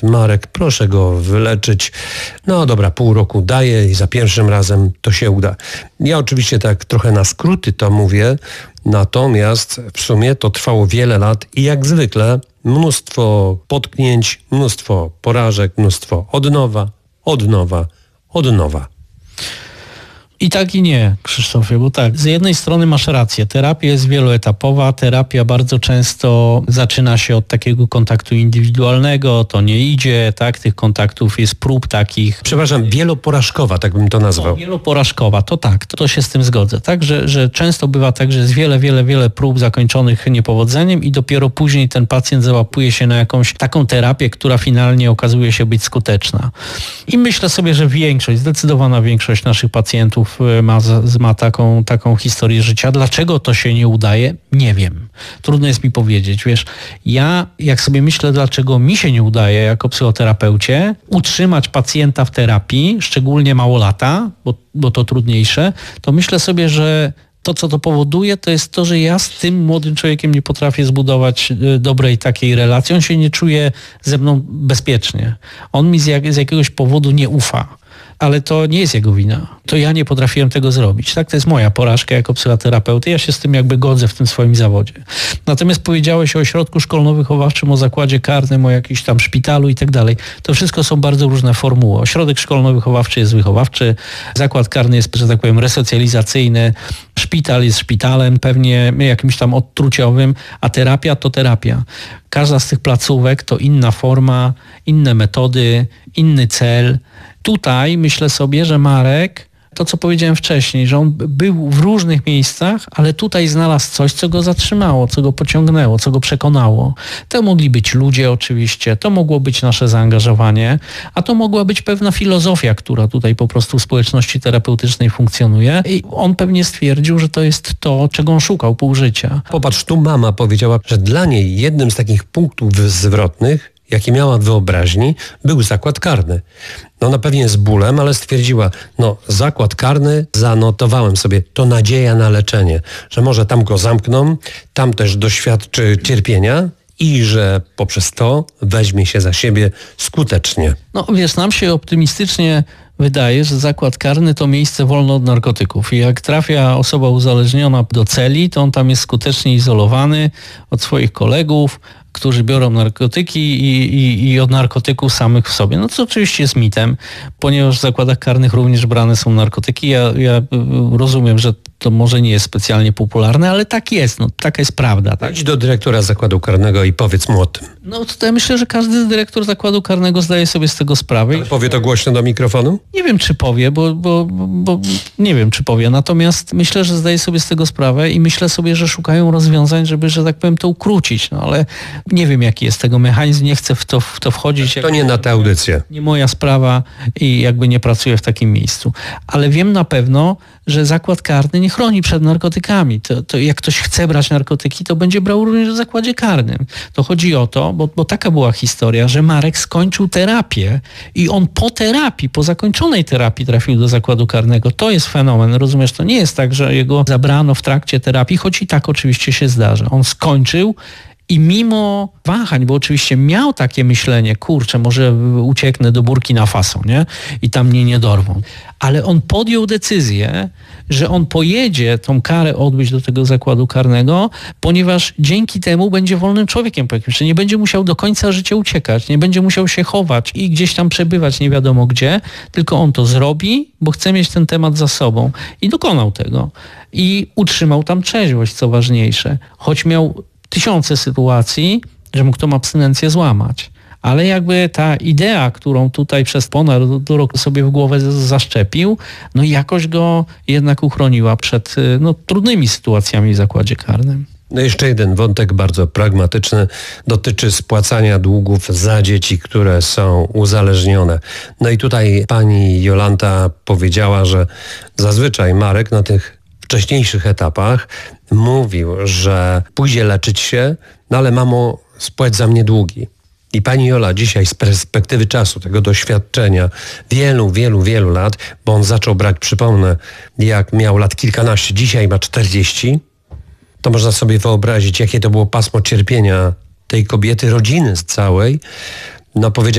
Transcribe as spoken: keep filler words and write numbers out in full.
jest Marek, proszę go wyleczyć. No dobra, pół roku daje i za pierwszym razem to się uda. Ja oczywiście tak trochę na skróty to mówię, natomiast w sumie to trwało wiele lat i jak zwykle mnóstwo potknięć, mnóstwo porażek, mnóstwo od nowa, od nowa, od nowa. I tak i nie, Krzysztofie, bo tak, z jednej strony masz rację, terapia jest wieloetapowa, terapia bardzo często zaczyna się od takiego kontaktu indywidualnego, to nie idzie, tak, tych kontaktów jest prób takich. Przepraszam, wieloporażkowa, tak bym to nazwał. O, wieloporażkowa, to tak, to, to się z tym zgodzę, tak, że, że często bywa tak, że jest wiele, wiele, wiele prób zakończonych niepowodzeniem i dopiero później ten pacjent załapuje się na jakąś taką terapię, która finalnie okazuje się być skuteczna. I myślę sobie, że większość, zdecydowana większość naszych pacjentów Ma, ma taką, taką historię życia. Dlaczego to się nie udaje? Nie wiem. Trudno jest mi powiedzieć. Wiesz, ja jak sobie myślę, dlaczego mi się nie udaje jako psychoterapeucie utrzymać pacjenta w terapii, szczególnie małolata, bo, bo to trudniejsze, to myślę sobie, że to, co to powoduje, to jest to, że ja z tym młodym człowiekiem nie potrafię zbudować dobrej takiej relacji. On się nie czuje ze mną bezpiecznie. On mi z, jak, z jakiegoś powodu nie ufa. Ale to nie jest jego wina. To ja nie potrafiłem tego zrobić. Tak, to jest moja porażka jako psychoterapeuty. Ja się z tym jakby godzę w tym swoim zawodzie. Natomiast powiedziałeś o ośrodku szkolno-wychowawczym, o zakładzie karnym, o jakimś tam szpitalu i tak dalej. To wszystko są bardzo różne formuły. Ośrodek szkolno-wychowawczy jest wychowawczy, zakład karny jest, że tak powiem, resocjalizacyjny, szpital jest szpitalem, pewnie jakimś tam odtruciowym, a terapia to terapia. Każda z tych placówek to inna forma, inne metody, inny cel. Tutaj myślę sobie, że Marek, to co powiedziałem wcześniej, że on był w różnych miejscach, ale tutaj znalazł coś, co go zatrzymało, co go pociągnęło, co go przekonało. To mogli być ludzie oczywiście, to mogło być nasze zaangażowanie, a to mogła być pewna filozofia, która tutaj po prostu w społeczności terapeutycznej funkcjonuje i on pewnie stwierdził, że to jest to, czego on szukał pół życia. Popatrz, tu mama powiedziała, że dla niej jednym z takich punktów zwrotnych, jakie miała w wyobraźni, był zakład karny. No ona pewnie z bólem, ale stwierdziła, no zakład karny, zanotowałem sobie, to nadzieja na leczenie, że może tam go zamkną, tam też doświadczy cierpienia i że poprzez to weźmie się za siebie skutecznie. No wiesz, nam się optymistycznie wydaje, że zakład karny to miejsce wolne od narkotyków i jak trafia osoba uzależniona do celi, to on tam jest skutecznie izolowany od swoich kolegów, którzy biorą narkotyki i, i, i od narkotyków samych w sobie. No co oczywiście jest mitem, ponieważ w zakładach karnych również brane są narkotyki. Ja, ja rozumiem, że to może nie jest specjalnie popularne, ale tak jest, no, taka jest prawda. Tak? Idź do dyrektora zakładu karnego i powiedz mu o tym. No tutaj myślę, że każdy dyrektor zakładu karnego zdaje sobie z tego sprawę. Ale powie to głośno do mikrofonu? Nie wiem, czy powie, bo, bo, bo nie wiem, czy powie. Natomiast myślę, że zdaje sobie z tego sprawę i myślę sobie, że szukają rozwiązań, żeby, że tak powiem, to ukrócić. No ale nie wiem, jaki jest tego mechanizm, nie chcę w to, w to wchodzić. To nie na tę audycję. Nie moja sprawa i jakby nie pracuję w takim miejscu. Ale wiem na pewno, że zakład karny nie chroni przed narkotykami. To, to jak ktoś chce brać narkotyki, to będzie brał również w zakładzie karnym. To chodzi o to, bo, bo taka była historia, że Marek skończył terapię i on po terapii, po zakończonej terapii trafił do zakładu karnego. To jest fenomen, rozumiesz? To nie jest tak, że jego zabrano w trakcie terapii, choć i tak oczywiście się zdarza. On skończył i mimo wahań, bo oczywiście miał takie myślenie, kurczę, może ucieknę do Burkina Faso, nie? I tam mnie nie dorwą. Ale on podjął decyzję, że on pojedzie tą karę odbyć do tego zakładu karnego, ponieważ dzięki temu będzie wolnym człowiekiem po jakimś czasie. Nie będzie musiał do końca życia uciekać, nie będzie musiał się chować i gdzieś tam przebywać nie wiadomo gdzie, tylko on to zrobi, bo chce mieć ten temat za sobą. I dokonał tego. I utrzymał tam trzeźwość, co ważniejsze. Choć miał tysiące sytuacji, że mógł tą abstynencję złamać. Ale jakby ta idea, którą tutaj przez ponad rok sobie w głowę zaszczepił, no jakoś go jednak uchroniła przed no, trudnymi sytuacjami w zakładzie karnym. No jeszcze jeden wątek bardzo pragmatyczny dotyczy spłacania długów za dzieci, które są uzależnione. No i tutaj pani Jolanta powiedziała, że zazwyczaj Marek na tych wcześniejszych etapach mówił, że pójdzie leczyć się, no ale mamo, spłać za mnie długi. I pani Jola dzisiaj z perspektywy czasu, tego doświadczenia wielu, wielu, wielu lat, bo on zaczął brać, przypomnę, jak miał lat kilkanaście, dzisiaj ma czterdzieści, to można sobie wyobrazić, jakie to było pasmo cierpienia tej kobiety, rodziny z całej. No powiedział,